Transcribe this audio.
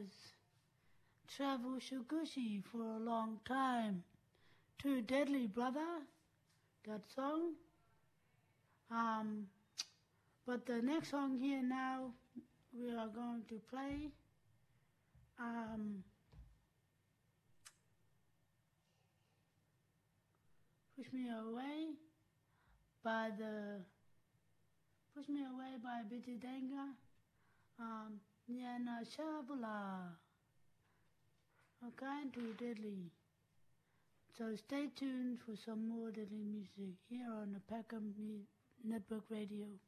Travel Shugushi for a long time. Too Deadly Brother, that song. But the next song here now we are going to play Push Me Away by Bitidanga, Nyana Shabula. Okay, Too Deadly. So stay tuned for some more deadly music here on the Peckham Network Radio.